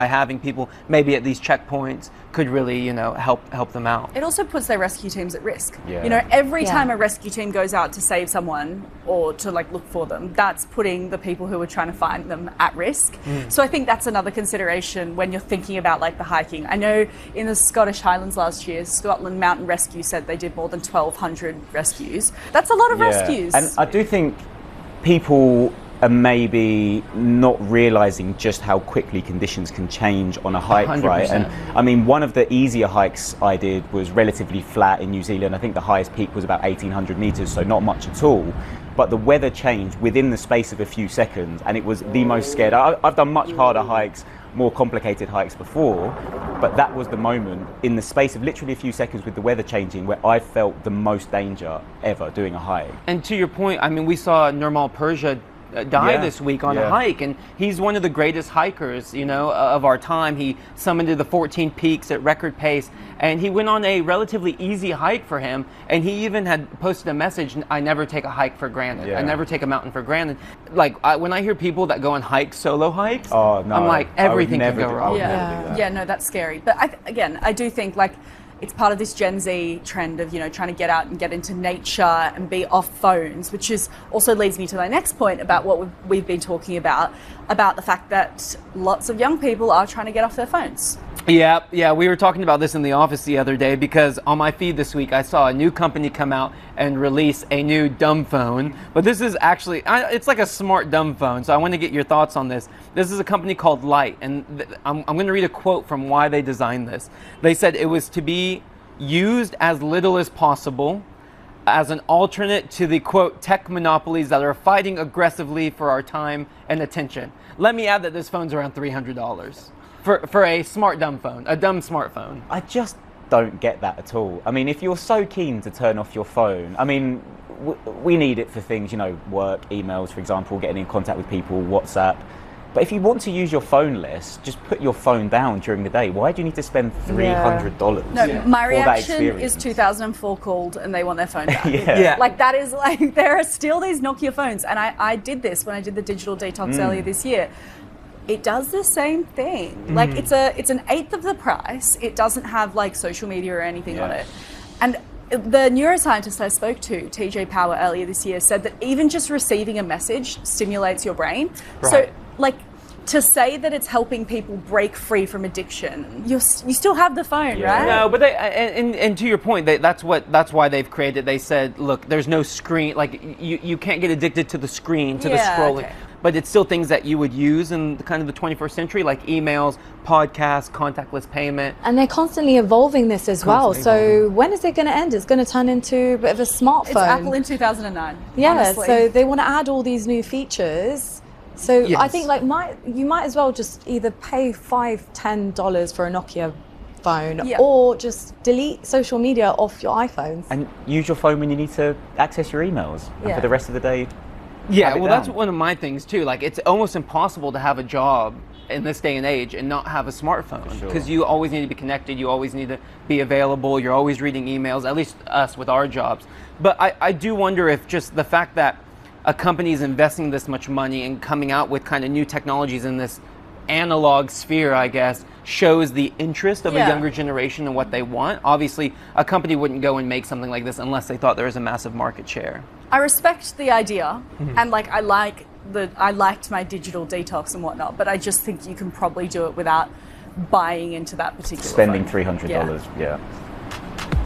by having people maybe at these checkpoints could really, you know, help them out. It also puts their rescue teams at risk. Yeah. You know, every time a rescue team goes out to save someone or to like look for them, that's putting the people who are trying to find them at risk. So I think that's another consideration when you're thinking about like the hiking. I know in the Scottish Highlands last year, Scotland Mountain Rescue said they did more than 1,200 rescues. That's a lot of rescues. And I do think people are maybe not realizing just how quickly conditions can change on a hike, 100%. right? And I mean, one of the easier hikes I did was relatively flat in New Zealand. I think the highest peak was about 1,800 meters, so not much at all. But the weather changed within the space of a few seconds, and it was the most scared. I've done much harder hikes, more complicated hikes before, but that was the moment in the space of literally a few seconds with the weather changing where I felt the most danger ever doing a hike. And to your point, I mean, we saw Nirmal Purja die this week on a hike, and he's one of the greatest hikers, you know, of our time. He summited the 14 peaks at record pace, and he went on a relatively easy hike for him, and he even had posted a message, I never take a hike for granted. I never take a mountain for granted. Like, when I hear people that go on hikes, solo hikes, I'm like, everything can go wrong. Yeah, no, that's scary. But again, I do think like it's part of this Gen Z trend of, you know, trying to get out and get into nature and be off phones, which is also leads me to my next point about what we've been talking about the fact that lots of young people are trying to get off their phones. Yeah, we were talking about this in the office the other day because on my feed this week I saw a new company come out and release a new dumb phone. But this is actually, it's like a smart dumb phone, so I want to get your thoughts on this. This is a company called Light, and I'm going to read a quote from why they designed this. They said it was to be used as little as possible as an alternate to the, quote, tech monopolies that are fighting aggressively for our time and attention. Let me add that this phone's around $300 for a smart dumb phone, a dumb smartphone. I just don't get that at all. I mean, if you're so keen to turn off your phone, I mean, we need it for things, you know, work, emails, for example, getting in contact with people, WhatsApp. But if you want to use your phone less, just put your phone down during the day. Why do you need to spend $300? No, my reaction is 2004 called and they want their phone back. Like that is like, there are still these Nokia phones. And I did this when I did the digital detox earlier this year. It does the same thing. Like it's an eighth of the price. It doesn't have like social media or anything on it. And the neuroscientist I spoke to, TJ Power, earlier this year said that even just receiving a message stimulates your brain. So like to say that it's helping people break free from addiction, you still have the phone, right? No, but and to your point, that's why they've created. They said, look, there's no screen. Like you can't get addicted to the screen, to the scrolling. Okay. But it's still things that you would use in the kind of the 21st century, like emails, podcasts, contactless payment. And they're constantly evolving this as well. So when is it going to end? It's going to turn into a bit of a smartphone. It's Apple in 2009. Yeah, honestly. So they want to add all these new features. So I think like you might as well just either pay $5-10 for a Nokia phone or just delete social media off your iPhones. And use your phone when you need to access your emails. And for the rest of the day, yeah, well, that's one of my things too. Like, it's almost impossible to have a job in this day and age and not have a smartphone because you always need to be connected. You always need to be available. You're always reading emails, at least us with our jobs. But I do wonder if just the fact that a company is investing this much money and coming out with kind of new technologies in this analog sphere, I guess, shows the interest of a younger generation and what they want. Obviously, a company wouldn't go and make something like this unless they thought there was a massive market share. I respect the idea, and like I liked my digital detox and whatnot, but I just think you can probably do it without buying into that particular spending phone. $300. Yeah.